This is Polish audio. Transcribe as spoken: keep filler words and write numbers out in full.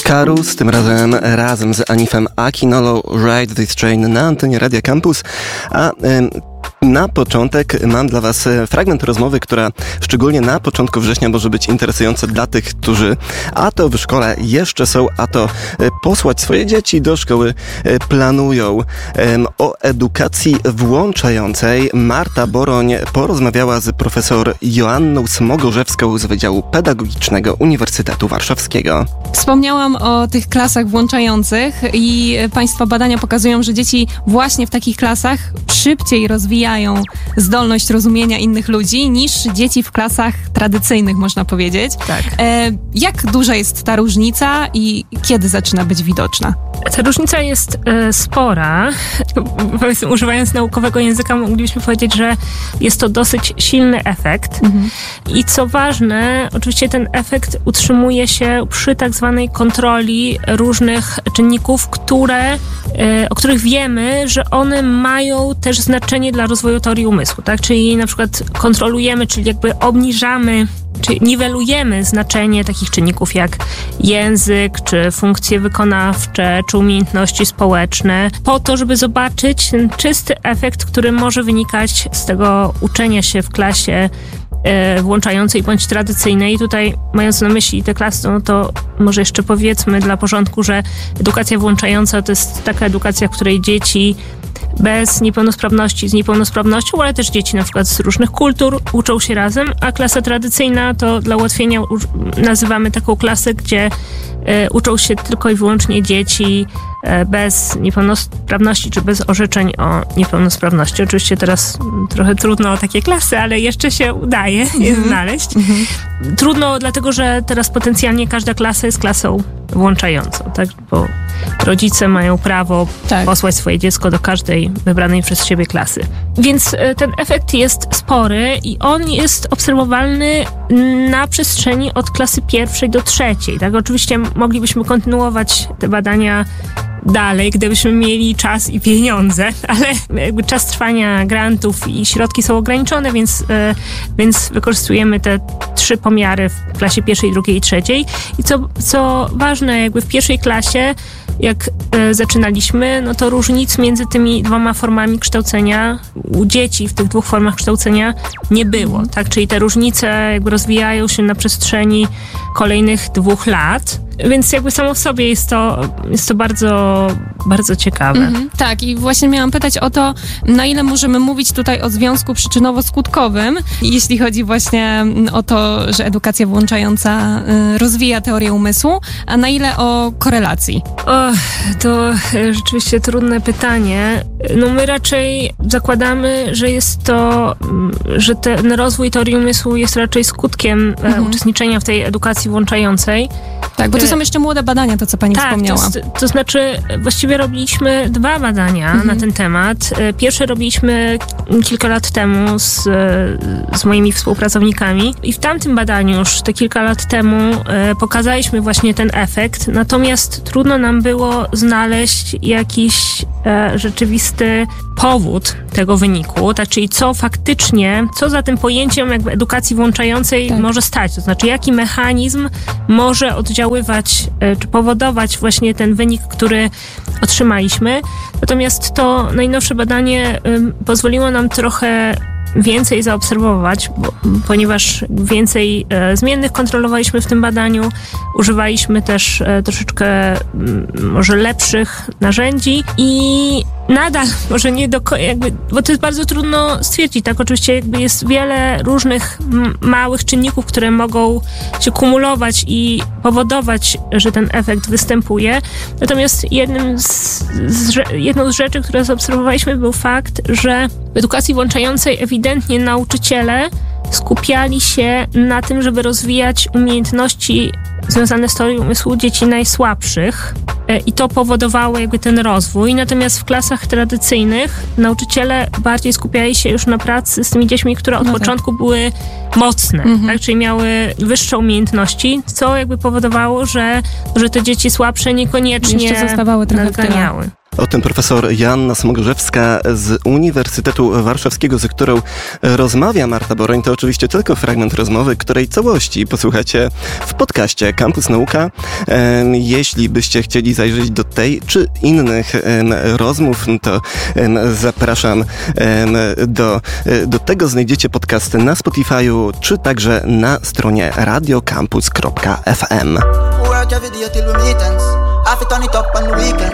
Karus, tym razem razem z Anifem Akinolo, Ride This Train na antenie Radia Campus, a na początek mam dla Was fragment rozmowy, która szczególnie na początku września może być interesująca dla tych, którzy a to w szkole jeszcze są, a to posłać swoje dzieci do szkoły planują. O edukacji włączającej Marta Boroń porozmawiała z profesor Joanną Smogorzewską z Wydziału Pedagogicznego Uniwersytetu Warszawskiego. Wspomniałam o tych klasach włączających i Państwa badania pokazują, że dzieci właśnie w takich klasach szybciej rozwijają zdolność rozumienia innych ludzi niż dzieci w klasach tradycyjnych, można powiedzieć. Tak. E, jak duża jest ta różnica i kiedy zaczyna być widoczna? Ta różnica jest e, spora. Powiedzmy, używając naukowego języka, moglibyśmy powiedzieć, że jest to dosyć silny efekt. Mhm. I co ważne, oczywiście ten efekt utrzymuje się przy tak zwanej kontroli różnych czynników, które, e, o których wiemy, że one mają też znaczenie dla rozwoju teorii umysłu, tak? Czyli na przykład kontrolujemy, czyli jakby obniżamy, czy niwelujemy znaczenie takich czynników jak język, czy funkcje wykonawcze, czy umiejętności społeczne, po to, żeby zobaczyć ten czysty efekt, który może wynikać z tego uczenia się w klasie e, włączającej bądź tradycyjnej. I tutaj, mając na myśli te klasy, no to może jeszcze powiedzmy dla porządku, że edukacja włączająca to jest taka edukacja, w której dzieci bez niepełnosprawności, z niepełnosprawnością, ale też dzieci na przykład z różnych kultur uczą się razem, a klasa tradycyjna to dla ułatwienia nazywamy taką klasę, gdzie e, uczą się tylko i wyłącznie dzieci e, bez niepełnosprawności, czy bez orzeczeń o niepełnosprawności. Oczywiście teraz trochę trudno o takie klasy, ale jeszcze się udaje je mm-hmm. znaleźć. Mm-hmm. Trudno dlatego, że teraz potencjalnie każda klasa jest klasą włączającą, tak? Bo rodzice mają prawo tak. posłać swoje dziecko do każdej wybranej przez siebie klasy. Więc ten efekt jest spory i on jest obserwowalny na przestrzeni od klasy pierwszej do trzeciej. Tak? Oczywiście moglibyśmy kontynuować te badania dalej, gdybyśmy mieli czas i pieniądze, ale jakby czas trwania grantów i środki są ograniczone, więc, yy, więc wykorzystujemy te trzy pomiary w klasie pierwszej, drugiej i trzeciej. I co, co ważne, jakby w pierwszej klasie, jak e, zaczynaliśmy, no to różnic między tymi dwoma formami kształcenia u dzieci w tych dwóch formach kształcenia nie było, tak? Czyli te różnice jakby rozwijają się na przestrzeni kolejnych dwóch lat, więc jakby samo w sobie jest to, jest to bardzo, bardzo ciekawe. Mhm, tak, i właśnie miałam pytać o to, na ile możemy mówić tutaj o związku przyczynowo-skutkowym, jeśli chodzi właśnie o to, że edukacja włączająca y, rozwija teorię umysłu, a na ile o korelacji? O, to rzeczywiście trudne pytanie. No my raczej zakładamy, że jest to, że ten rozwój teorii umysłu jest raczej skutkiem mhm. e, uczestniczenia w tej edukacji włączającej. Tak, bo to są jeszcze młode badania, to co pani tak, wspomniała. To, to znaczy właściwie robiliśmy dwa badania mhm. na ten temat. Pierwsze robiliśmy kilka lat temu z, z moimi współpracownikami i w tamtym badaniu już te kilka lat temu e, pokazaliśmy właśnie ten efekt, natomiast trudno nam było znaleźć jakiś e, rzeczywisty powód tego wyniku, tak, czyli co faktycznie, co za tym pojęciem jakby edukacji włączającej tak. może stać, to znaczy jaki mechanizm może oddziaływać, e, czy powodować właśnie ten wynik, który otrzymaliśmy. Natomiast to najnowsze badanie y, pozwoliło nam trochę więcej zaobserwować, bo, ponieważ więcej e, zmiennych kontrolowaliśmy w tym badaniu, używaliśmy też e, troszeczkę m, może lepszych narzędzi i nadal może nie do jakby, bo to jest bardzo trudno stwierdzić, tak? Oczywiście jakby jest wiele różnych m- małych czynników, które mogą się kumulować i powodować, że ten efekt występuje. Natomiast jednym z, z, jedną z rzeczy, które zaobserwowaliśmy, był fakt, że w edukacji włączającej ewidentnie nauczyciele skupiali się na tym, żeby rozwijać umiejętności związane z teorią umysłu dzieci najsłabszych i to powodowało jakby ten rozwój. Natomiast w klasach tradycyjnych nauczyciele bardziej skupiali się już na pracy z tymi dziećmi, które od no początku tak. były mocne, mhm. tak? Czyli miały wyższe umiejętności, co jakby powodowało, że, że te dzieci słabsze niekoniecznie jeszcze zostawały trochę nadganiały. O tym profesor Joanna Smogorzewska z Uniwersytetu Warszawskiego, z którą rozmawia Marta Boroń. To oczywiście tylko fragment rozmowy, której całości posłuchacie w podcaście Campus Nauka. Jeśli byście chcieli zajrzeć do tej czy innych rozmów, to zapraszam do, do tego. Znajdziecie podcast na Spotify'u, czy także na stronie radiocampus kropka f m.